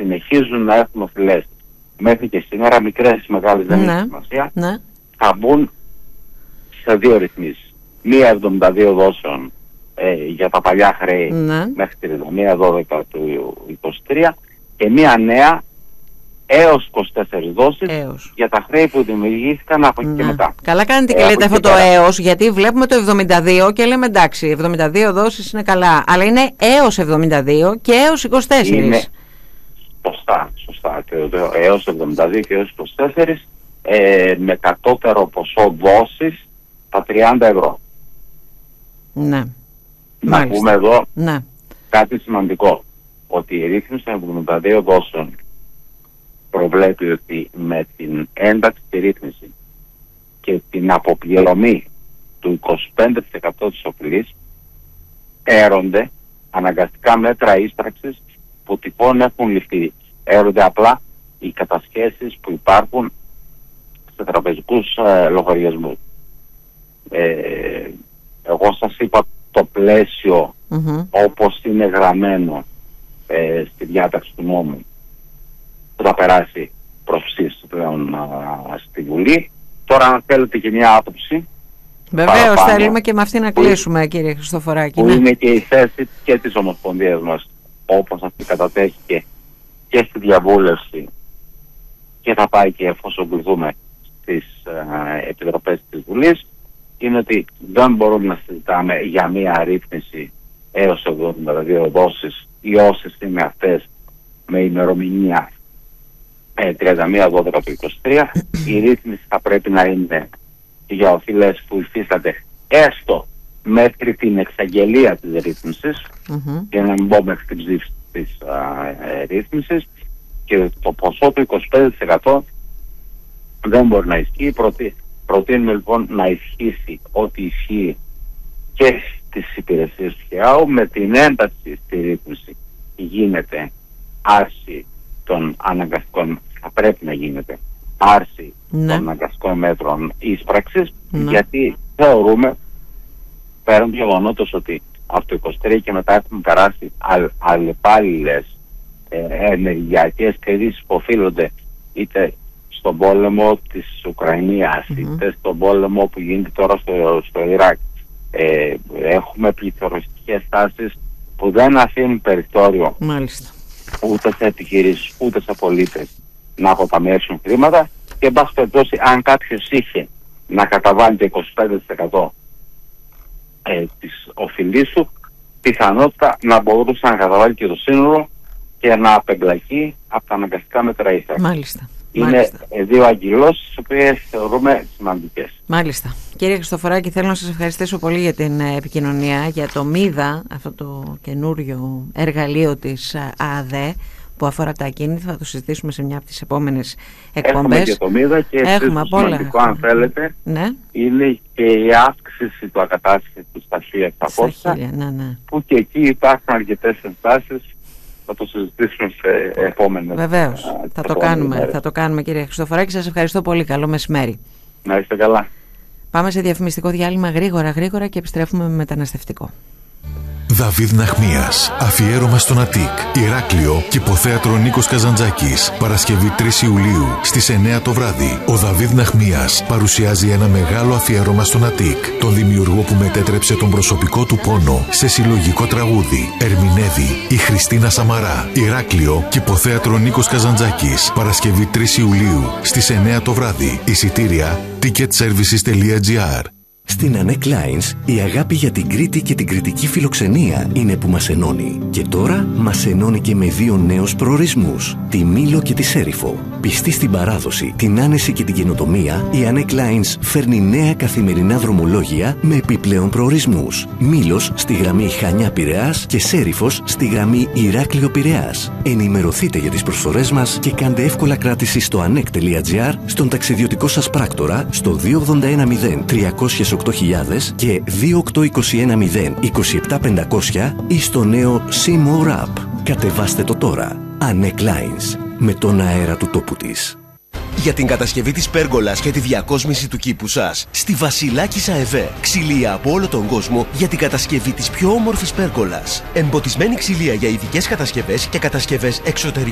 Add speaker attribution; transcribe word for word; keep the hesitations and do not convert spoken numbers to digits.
Speaker 1: συνεχίζουν να έχουν οφειλές μέχρι και σήμερα, μικρές ή μεγάλες δεν έχει σημασία,
Speaker 2: ναι.
Speaker 1: θα μπουν σε δύο ρυθμίσεις. Μία εβδομήντα δύο δόσεων ε, για τα παλιά χρέη, ναι, μέχρι τριάντα μία δώδεκα του είκοσι τρία και μία νέα έως είκοσι τέσσερις δόσεις
Speaker 2: έως.
Speaker 1: για τα χρέη που δημιουργήθηκαν από εκεί, ναι, και μετά.
Speaker 2: Καλά κάνετε και ε, λέτε αυτό το έως, γιατί βλέπουμε το εβδομήντα δύο και λέμε εντάξει, εβδομήντα δύο δόσεις είναι καλά, αλλά είναι έως εβδομήντα δύο και έως είκοσι τέσσερα.
Speaker 1: Είναι σωστά, σωστά. Και έως εβδομήντα δύο και έως είκοσι τέσσερα, ε, με κατώτερο ποσό δόσεις τα τριάντα ευρώ.
Speaker 2: Ναι.
Speaker 1: Να
Speaker 2: Μάλιστα.
Speaker 1: πούμε εδώ,
Speaker 2: ναι,
Speaker 1: κάτι σημαντικό, ότι η ρύθμιση των εβδομήντα δύο δόσεων προβλέπει ότι με την ένταξη στη ρύθμιση και την αποπληρωμή του είκοσι πέντε τοις εκατό της οφειλής έρονται αναγκαστικά μέτρα ίσπραξης που τυχόν έχουν ληφθεί. Έρονται απλά οι κατασχέσεις που υπάρχουν σε τραπεζικούς ε, λογαριασμούς. Ε, εγώ σας είπα το πλαίσιο mm-hmm. όπως είναι γραμμένο ε, στη διάταξη του νόμου που θα περάσει προς ψήφιση πλέον α, στη Βουλή. Τώρα αν θέλετε και μια άποψη,
Speaker 2: βεβαίως θέλουμε και με αυτή να κλείσουμε, που, κύριε Χριστοφοράκη,
Speaker 1: που
Speaker 2: ναι.
Speaker 1: είναι και η θέση και της Ομοσπονδίας μας όπως αυτή κατατέθηκε και στη διαβούλευση και θα πάει και εφόσον κληθούμε στις ε, επιτροπές της Βουλής, είναι ότι δεν μπορούμε να συζητάμε για μια ρύθμιση έως εβδομήντα δύο δόσεις ή όσες είναι αυτές με ημερομηνία ε, τριάντα μία δώδεκα του είκοσι τρία. Η ρύθμιση θα πρέπει να είναι για οφειλές που υφίστανται έστω μέχρι την εξαγγελία της ρύθμισης mm-hmm. και να μην μπω μέχρι την ψήφιση της α, ε, ρύθμισης, και το ποσό του είκοσι πέντε τοις εκατό δεν μπορεί να ισχύει. Προτι... Προτείνουμε λοιπόν να ισχύσει ό,τι ισχύει και στις υπηρεσίες του ΧΕΑΟ. Με την ένταξη στη ρύθμιση γίνεται άρση των αναγκαστικών, θα πρέπει να γίνεται άρση ναι. των αναγκαστικών μέτρων ίσπραξης, ναι. γιατί θεωρούμε πέραν του γεγονότος ότι από το είκοσι τρία και μετά έχουμε περάσει αλ, αλλεπάλληλες ε, ενεργειακές κρίσεις που οφείλονται είτε στον πόλεμο της Ουκρανίας mm-hmm. είτε στον πόλεμο που γίνεται τώρα στο, στο Ιράκ. Ε, έχουμε πληθωριστικές τάσεις που δεν αφήνουν περιθώριο
Speaker 2: Μάλιστα.
Speaker 1: ούτε σε επιχειρήσεις ούτε σε πολίτες να αποταμιεύσουν χρήματα, και εν πάση περιπτώσει αν κάποιος είχε να καταβάλει το είκοσι πέντε τοις εκατό ε, της οφειλής του, πιθανότητα να μπορούσε να καταβάλει και το σύνολο και να απεμπλακεί από τα αναγκαστικά μέτρα ίσπραξης.
Speaker 2: Μάλιστα.
Speaker 1: Είναι
Speaker 2: Μάλιστα.
Speaker 1: δύο αγκυλώσεις τις οποίες θεωρούμε σημαντικές.
Speaker 2: Μάλιστα. Κύριε Χριστοφοράκη, θέλω να σας ευχαριστήσω πολύ για την επικοινωνία, για το ΜΥΔΑ, αυτό το καινούριο εργαλείο της ΑΔΕ που αφορά τα ακίνητα. Θα το συζητήσουμε σε μια από τις επόμενες εκπομπές.
Speaker 1: Έχουμε και το ΜΥΔΑ και
Speaker 2: Έχουμε
Speaker 1: το σημαντικό, αν θέλετε,
Speaker 2: ναι.
Speaker 1: είναι και η αύξηση του ακατάσχετου στα χίλια επτακόσια,
Speaker 2: ναι, ναι.
Speaker 1: που και εκεί υπάρχουν αρκετές ενστάσεις. Θα το συζητήσουμε σε επόμενες.
Speaker 2: Βεβαίως. Α, θα, το κάνουμε, θα το κάνουμε, κύριε Χριστοφοράκη. Σας ευχαριστώ πολύ. Καλό μεσημέρι.
Speaker 1: Να είστε καλά.
Speaker 2: Πάμε σε διαφημιστικό διάλειμμα γρήγορα γρήγορα και επιστρέφουμε με μεταναστευτικό.
Speaker 3: Δαβίδ Ναχμίας. Αφιέρωμα στον Αττικ, Ηράκλειο και υποθέατρο Νίκος Καζαντζάκης. Παρασκευή τρεις Ιουλίου στις εννιά το βράδυ. Ο Δαβίδ Ναχμίας παρουσιάζει ένα μεγάλο αφιέρωμα στον Αττικ, τον δημιουργό που μετέτρεψε τον προσωπικό του πόνο σε συλλογικό τραγούδι. Ερμηνεύει η Χριστίνα Σαμαρά. Ηράκλειο και υποθέατρο Νίκος Καζαντζάκης. Παρασκευή τρεις Ιουλίου στις εννιά το βράδυ. Εισιτήρια ticket services τελεία gr.
Speaker 4: Στην Ανέκ Lines, η αγάπη για την Κρήτη και την κρητική φιλοξενία είναι που μας ενώνει. Και τώρα μας ενώνει και με δύο νέους προορισμούς, τη Μήλο και τη Σέριφο. Πιστή στην παράδοση, την άνεση και την καινοτομία, η Ανέκ Lines φέρνει νέα καθημερινά δρομολόγια με επιπλέον προορισμούς. Μήλος στη γραμμή Χανιά-Πειραιάς και Σέριφος στη γραμμή Ηράκλειο-Πειραιάς. Ενημερωθείτε για τις προσφορές μας και κάντε εύκολα κράτηση στο ανεκ τελεία gr, στον ταξιδιωτικό σας πράκτορα, στο δύο ογδόντα ένα μηδέν τριακόσια οκτώ χιλιάδες και δύο οκτώ δύο ένα μηδέν είκοσι επτά πεντακόσια ή στο νέο SeaMore App. Κατεβάστε το τώρα. Ανέκ Lines, με τον αέρα του τόπου της.
Speaker 5: Για την κατασκευή της πέργολας και τη διακόσμηση του κήπου σας, στη Βασιλάκης ΑΕΒΕ. Ξυλία από όλο τον κόσμο για την κατασκευή της πιο όμορφης πέργολας. Εμποτισμένη ξυλία για ειδικές κατασκευές και κατασκευές εξωτερικών